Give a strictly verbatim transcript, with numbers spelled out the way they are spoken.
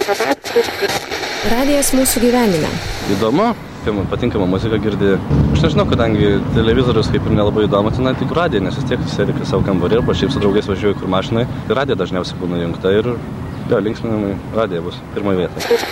Radijas mūsų gyvenime. Įdomu, kai man patinkama muzika girdi. Aš nežinau, kadangi televizorius kaip ir nelabai įdomu, tai tik radiją, nes vis tiek sėdi prie savo kambarį arba šiaip su draugais važiuoju kur mašinai. Tai radija dažniausiai būna jungta ir jo linksminimai radija bus pirmoje vietoje.